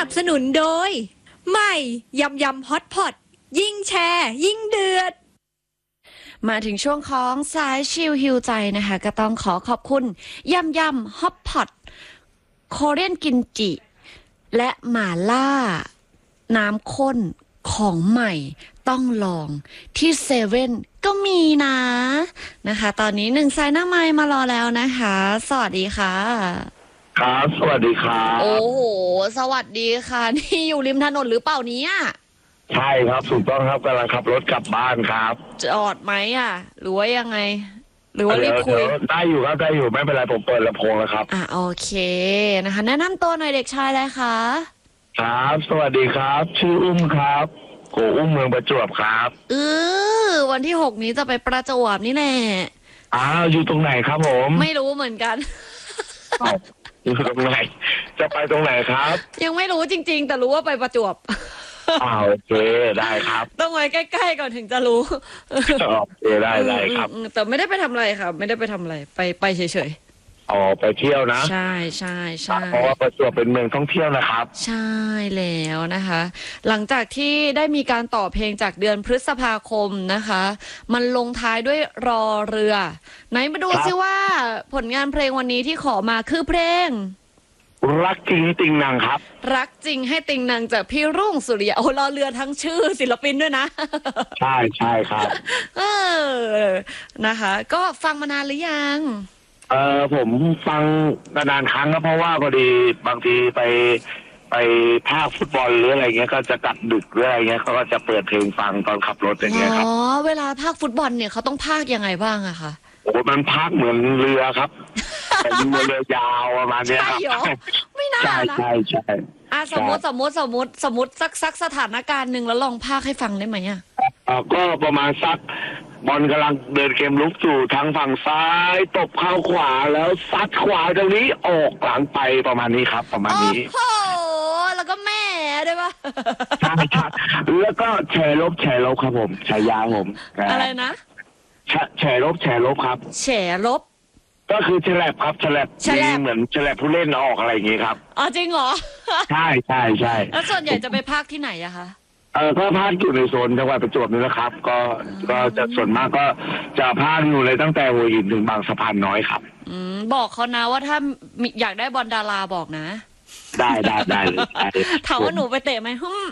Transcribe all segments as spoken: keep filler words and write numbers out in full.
บสนุนโดยใหม่ยำยำฮอตพอตยิ่งแชร์ยิ่งเดือดมาถึงช่วงของสายชิลฮิวใจนะคะก็ต้องขอขอบคุณยำยำฮอตพอตโคเรียนกินจิและหม่าล่าน้ำข้นของใหม่ต้องลองที่เซเว่นก็มีนะนะคะตอนนี้หนึ่งสายหน้าไมค์มารอแล้วนะคะสวัสดีค่ะครับสวัสดีครับโอ้โหสวัสดีค่ะนี่อยู่ริมถนนหรือเปล่าเนี่ยใช่ครับถูกต้องครับกำลังขับรถกลับบ้านครับจอดไหมอ่ะหรือว่ายังไงหรือว่ารีบคุยได้อยู่ครับได้อยู่ไม่เป็นไรผมเปิดลำโพงแล้วครับอ่ะโอเคนะคะแนะนำตัวหน่อยเด็กชายเลยค่ะครับสวัสดีครับชื่ออุ้มครับโกอุ้มเมืองประจวบครับเออวันที่หกนี้จะไปประจวบนี่แหละอ้าวอยู่ตรงไหนครับผมไม่รู้เหมือนกันอยู่ตรงไหนจะไปตรงไหนครับยังไม่รู้จริงๆแต่รู้ว่าไปประจวบอ้าวโอเคได้ครับต้องไว้ใกล้ๆก่อนถึงจะรู้โอเคได้ได้ครับแต่ไม่ได้ไปทำอะไรครับไม่ได้ไปทำอะไรไปไปเฉยๆอ๋อไปเที่ยวนะใช่ใช่ใช่เพราะว่าประจวบเป็นเมืองท่องเที่ยวนะครับใช่แล้วนะคะหลังจากที่ได้มีการต่อเพลงจากเดือนพฤษภาคมนะคะมันลงท้ายด้วยรอเรือไหนมาดูซิว่าผลงานเพลงวันนี้ที่ขอมาคือเพลงรักจริงติงนางครับรักจริงให้ติงนางจากพี่รุ่งสุริยะโอ้รอเรือทั้งชื่อศิลปินด้วยนะใช่ใช่ครับเออนะคะก็ฟังมานานหรือยังเออผมฟังนานครั้งก็เพราะว่าพอดีบางทีไปไปภาคฟุตบอลหรืออะไรเงี้ยก็จะกลับดึกหรืออะไรเงี้ยเขาก็จะเปิดเพลงฟังตอนขับรถอย่างเงี้ยครับอ๋อเวลาภาคฟุตบอลเนี่ยเขาต้องภาคยังไงบ้างอะคะโอ้มันภาคเหมือนเรือครับแต่เรือเรือยาวประมาณนี้ครับไม่น่านะใช่ใช่อ่ะสมมติสมมติสมมติสมมติสักสักสถานการณ์หนึ่งแล้วลองภาคให้ฟังได้ไหมอะอ่าก็ประมาณสักบอลกำลังเดินเกมลุกสู่ทางฝั่งซ้ายตบเข้าขวาแล้วซัดขวาตรงนี้ออกหลังไปประมาณนี้ครับประมาณนี้โอ้โหแล้วก็แม่ได้ปะใช่ใช่แล้วก็แชร์ลบแชร์ลบครับผมฉายาผมอะไรนะแฉลบแฉลบครับแฉลบก็คือแฉลบครับแฉลบยิงเหมือนแฉลบผู้เล่นออกอะไรอย่างงี้ครับอ๋อจริงเหรอใช่ใช่ใช่แล้วส่วนใหญ่จะไปภาคที่ไหนอะคะเออก็ภาคอยู่ในโซนจังหวัดประจวบนี่นะครับก็ก็จะส่วนมากก็จะภาคอยู่เลยตั้งแต่หัวหินถึงบางสะพานน้อยครับอืมบอกเขานะว่าถ้าอยากได้บอลดาราบอกนะได้ได้ได้เลยถามว่าหนูไปเตะไหมฮึม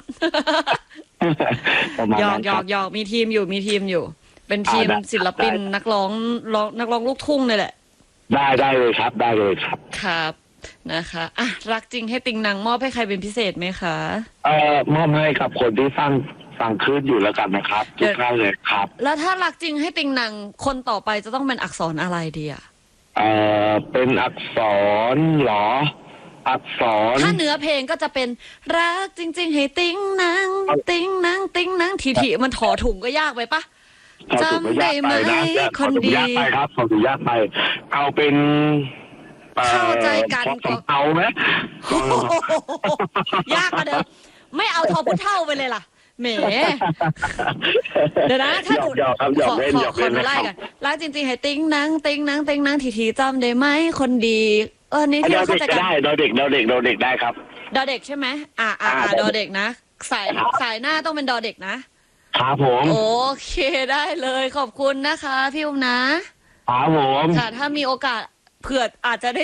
หยอกหยอกหยอกมีทีมอยู่มีทีมอยู่เป็นทีมศิลปินนักร้องร้องนักร้องลูกทุ่งเลยแหละได้ได้เลยครับได้เลยครับครับนะคะอ่ะรักจริงให้ติงนางมอบให้ใครเป็นพิเศษไหมคะเอ่อมอบให้กับคนที่ฟังฟังคลื่นอยู่แล้วกันนะครับทุกท่านเลยครับแล้วถ้ารักจริงให้ติงนางคนต่อไปจะต้องเป็นอักษรอะไรดีอ่ะเอ่อเป็นอักษรเหรออักษรถ้าเนื้อเพลงก็จะเป็นรักจริงๆให้ติงนางติงนางติงนางทีทีมันถอถุงก็ยากไปปะจำได้ไหมคนดียากไปครับขออนุญาตไปเอาเป็นเข้าใจกันก็เอาไหมยากกว่าเดิมไม่เอาทอพุทเท่าไปเลยล่ะแหมเดี๋ยวนะถ้าหนูขอขอขอไล่กันรักจริงๆให้ติ้งนังติ้งนังติ้งนังทีทีจำได้ไหมคนดีเออนี่ที่เราเข้าใจกันได้ดอเด็กดอเด็กดอเด็กได้ครับดอเด็กใช่ไหมอ่าอ่าดอเด็กนะสายสายหน้าต้องเป็นดอเด็กนะครับผมโอเคได้เลยขอบคุณนะคะพี่อุ้มนะครับผมค่ะถ้ามีโอกาสเผื่ออาจจะได้